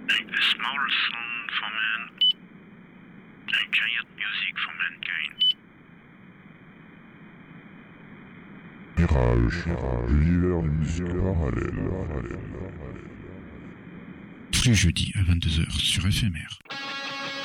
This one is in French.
Like the small sound for man, like giant music for mankind. Mirage, l'univers du musique parallèle. Tous les jeudis à 22h sur FMR.